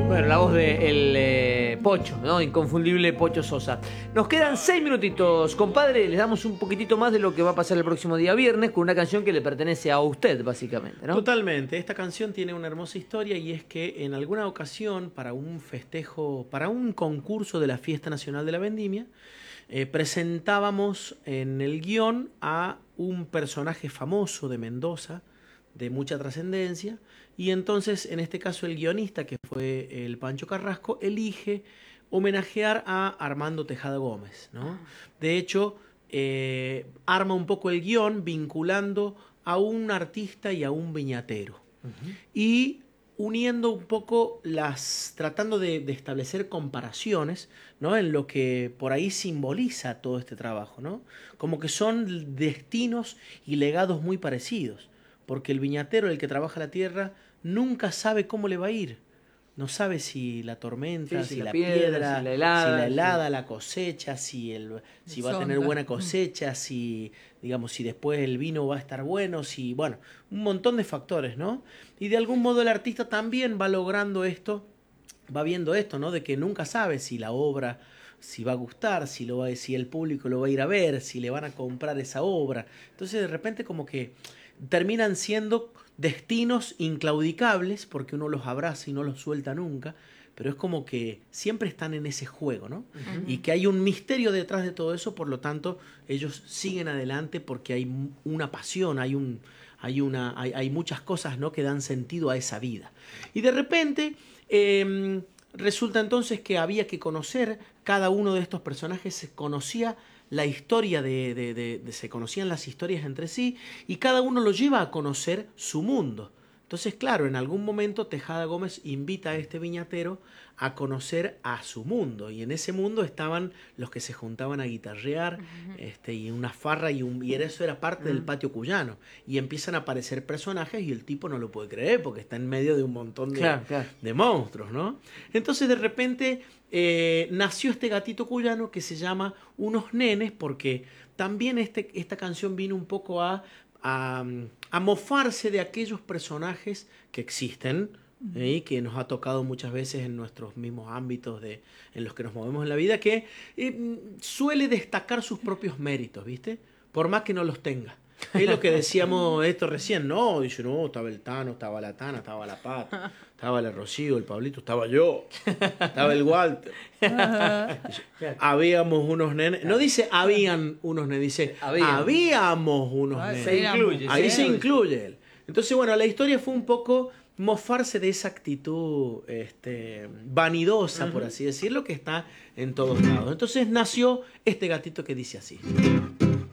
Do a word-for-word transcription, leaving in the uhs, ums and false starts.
Bueno, la voz de el eh, Pocho, ¿no? Inconfundible Pocho Sosa. Nos quedan seis minutitos, compadre. Les damos un poquitito más de lo que va a pasar el próximo día viernes con una canción que le pertenece a usted, básicamente, ¿no? Totalmente. Esta canción tiene una hermosa historia y es que en alguna ocasión, para un festejo, para un concurso de la Fiesta Nacional de la Vendimia, eh, presentábamos en el guión a un personaje famoso de Mendoza, de mucha trascendencia, y entonces en este caso el guionista, que fue el Pancho Carrasco, elige homenajear a Armando Tejada Gómez, ¿no? De hecho, eh, arma un poco el guión vinculando a un artista y a un viñatero. Uh-huh. Y uniendo un poco las, tratando de, de establecer comparaciones, ¿no? En lo que por ahí simboliza todo este trabajo, ¿no? Como que son destinos y legados muy parecidos. Porque el viñatero, el que trabaja la tierra, nunca sabe cómo le va a ir. No sabe si la tormenta, sí, si, si la, la piedra, piedra, si la helada, si la, helada, sí. la cosecha, si, el, si va a tener buena cosecha, si, digamos, si después el vino va a estar bueno, si, bueno, un montón de factores, ¿no? Y de algún modo el artista también va logrando esto, va viendo esto, ¿no? De que nunca sabe si la obra, si va a gustar, si, lo va, si el público lo va a ir a ver, si le van a comprar esa obra. Entonces de repente como que terminan siendo destinos inclaudicables porque uno los abraza y no los suelta nunca, pero es como que siempre están en ese juego, ¿no? Uh-huh. Y que hay un misterio detrás de todo eso, por lo tanto ellos siguen adelante porque hay una pasión, hay un, hay una, hay, hay muchas cosas, ¿no? Que dan sentido a esa vida. Y de repente eh, resulta entonces que había que conocer cada uno de estos personajes, se conocía la historia de, de, de, de, se conocían las historias entre sí y cada uno lo lleva a conocer su mundo. Entonces, claro, en algún momento Tejada Gómez invita a este viñatero a conocer a su mundo y en ese mundo estaban los que se juntaban a guitarrear, uh-huh. este, y una farra y, un, y eso era parte uh-huh. del patio cuyano y empiezan a aparecer personajes y el tipo no lo puede creer porque está en medio de un montón de, claro, claro. de monstruos, ¿no? Entonces de repente eh, nació este gatito cuyano que se llama Unos Nenes porque también este, esta canción vino un poco a A, a mofarse de aquellos personajes que existen, ¿eh? Y que nos ha tocado muchas veces en nuestros mismos ámbitos de, en los que nos movemos en la vida, que eh, suele destacar sus propios méritos, ¿viste? Por más que no los tenga. Es lo que decíamos esto recién, ¿no? Dice, no, estaba el Tano, estaba la Tana, estaba la Pata, estaba el Rocío, el Pablito, estaba yo, estaba el Walter. Dice, habíamos unos nenes. No dice habían unos nenes, dice habíamos, habíamos unos ah, nenes. Se incluye, Ahí se, se incluye él. Entonces, bueno, la historia fue un poco mofarse de esa actitud este, vanidosa, uh-huh. por así decirlo, que está en todos lados. Entonces nació este gatito que dice así.